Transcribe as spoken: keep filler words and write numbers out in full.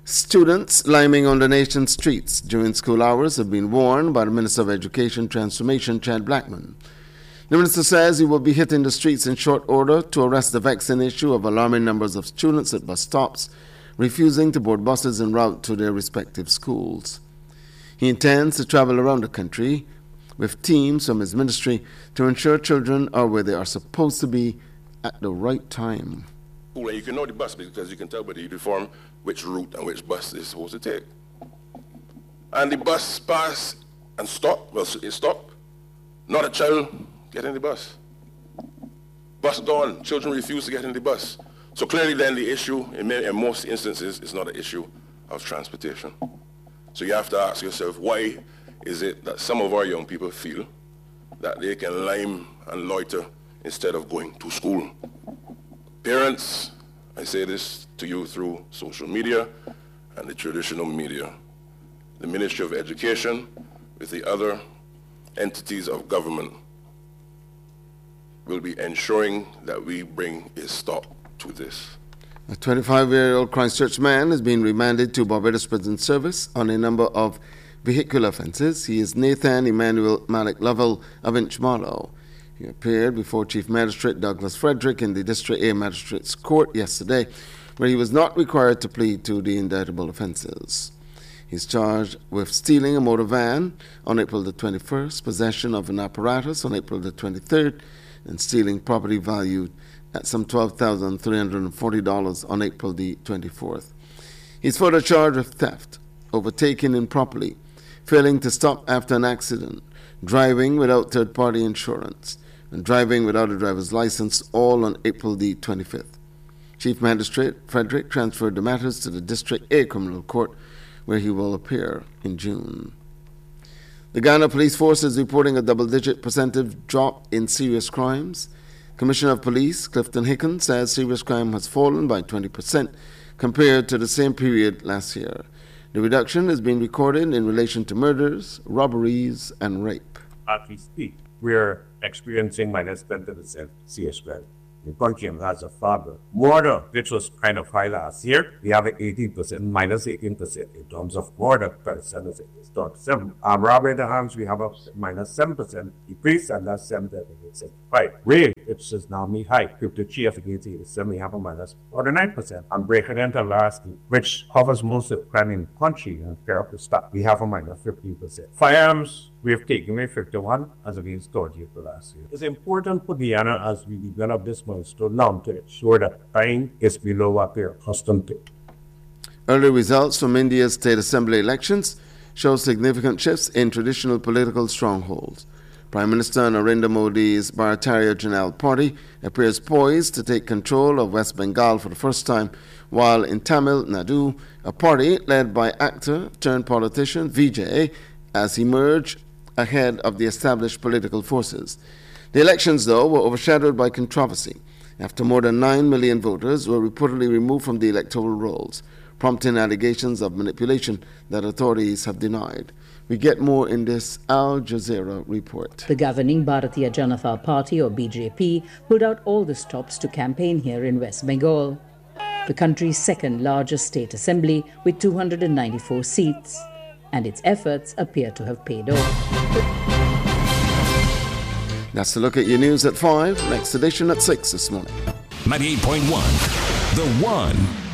Students liming on the nation's streets during school hours have been warned by the Minister of Education Transformation, Chad Blackman. The minister says he will be hitting the streets in short order to arrest the vexing issue of alarming numbers of students at bus stops refusing to board buses en route to their respective schools. He intends to travel around the country with teams from his ministry to ensure children are where they are supposed to be at the right time. Well, you can know the bus because you can tell by the uniform which route and which bus they're supposed to take. And the bus pass and stop, well, it stop. Not a child get in the bus. Bus gone, children refuse to get in the bus. So clearly then the issue, in, many, in most instances, is not an issue of transportation. So you have to ask yourself, why is it that some of our young people feel that they can lime and loiter instead of going to school? Parents, I say this to you through social media and the traditional media. The Ministry of Education, with the other entities of government, will be ensuring that we bring a stop to this. A twenty-five-year-old Christchurch man has been remanded to Barbados Prison Service on a number of vehicular offences. He is Nathan Emmanuel Malik Lovell of Inchmarlow. He appeared before Chief Magistrate Douglas Frederick in the District A Magistrates Court yesterday, where he was not required to plead to the indictable offences. He is charged with stealing a motor van on April the twenty-first, possession of an apparatus on April the twenty-third, and stealing property valued at some twelve thousand three hundred forty dollars on April the twenty-fourth. He is further charged with theft, overtaking improperly, failing to stop after an accident, driving without third-party insurance, and driving without a driver's license, all on April the twenty-fifth. Chief Magistrate Frederick transferred the matters to the District A Criminal Court, where he will appear in June. The Ghana Police Force is reporting a double-digit percentage drop in serious crimes. Commissioner of Police Clifton Hicken says serious crime has fallen by twenty percent compared to the same period last year. The reduction has been recorded in relation to murders, robberies, and rape. As we speak, we're experiencing minus twenty percent C S crime. The country has a father. Murder, which was kind of high last year, we have an eighteen percent, minus eighteen percent in terms of murder, twenty-seven percent. Um, robbery in the hands, we have a minus seven percent decrease, and that's seven percent. Right. Rape, which is now me high, fifty-three against eighty-seven, we have a minus forty-nine percent. And breaking into last, which covers most of the crime in the country and fair up to stop, we have a minus fifteen percent. Firearms, we have taken away fifty-one as against thirty for last year. It's important for Guyana as we develop this milestone now to ensure that crime is below what we're accustomed to. Early results from India's state assembly elections show significant shifts in traditional political strongholds. Prime Minister Narendra Modi's Bharatiya Janata Party appears poised to take control of West Bengal for the first time, while in Tamil Nadu, a party led by actor turned politician Vijay has emerged ahead of the established political forces. The elections, though, were overshadowed by controversy after more than nine million voters were reportedly removed from the electoral rolls, prompting allegations of manipulation that authorities have denied. We get more in this Al Jazeera report. The governing Bharatiya Janata Party, or B J P, pulled out all the stops to campaign here in West Bengal, the country's second largest state assembly with two hundred ninety-four seats, and its efforts appear to have paid off. That's a look at your news at five. Next edition at six this morning. ninety-eight point one, The One.